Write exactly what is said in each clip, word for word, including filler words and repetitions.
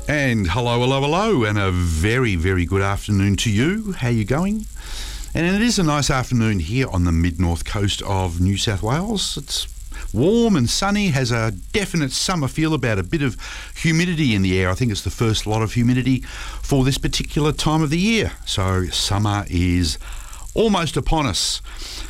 And hello, hello, hello, and a very, very good afternoon to you. How you going? And it is a nice afternoon here on the mid-north coast of New South Wales. It's warm and sunny, has a definite summer feel about a bit of humidity in the air. I think it's the first lot of humidity for this particular time of the year. So summer is almost upon us.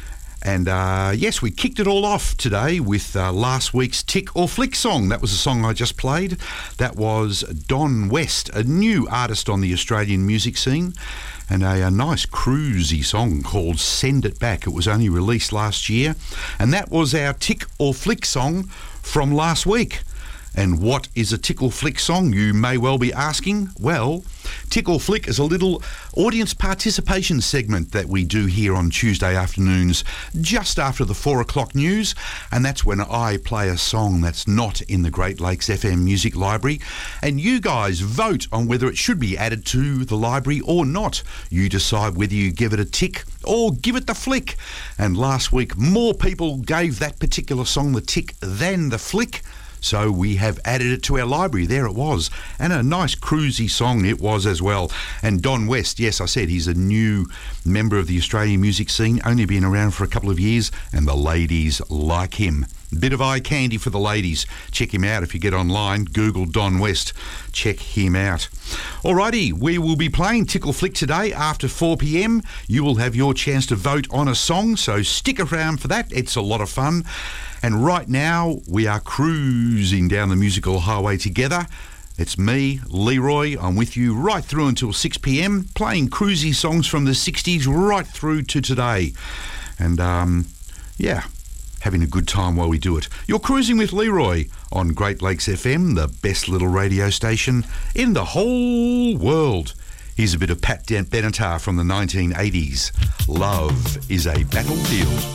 And uh, yes, we kicked it all off today with uh, last week's Tick or Flick song. That was the song I just played. That was Don West, a new artist on the Australian music scene, and a, a nice cruisy song called Send It Back. It was only released last year. And that was our Tick or Flick song from last week. And what is a Tick or Flick song, you may well be asking? Well, Tick or Flick is a little audience participation segment that we do here on Tuesday afternoons just after the four o'clock news, and that's when I play a song that's not in the Great Lakes F M Music Library, and you guys vote on whether it should be added to the library or not. You decide whether you give it a tick or give it the flick. And last week, more people gave that particular song the tick than the flick. So we have added it to our library. There it was. And a nice cruisy song it was as well. And Don West, yes, I said he's a new member of the Australian music scene, only been around for a couple of years, and the ladies like him. Bit of eye candy for the ladies. Check him out if you get online. Google Don West. Check him out. Alrighty, we will be playing Tick or Flick today after four p.m. You will have your chance to vote on a song, so stick around for that. It's a lot of fun. And right now, we are cruising down the musical highway together. It's me, Leroy. I'm with you right through until six p.m, playing cruisy songs from the sixties right through to today. And, um, yeah, having a good time while we do it. You're cruising with Leroy on Great Lakes F M, the best little radio station in the whole world. Here's a bit of Pat Benatar from the nineteen eighties. Love is a battlefield.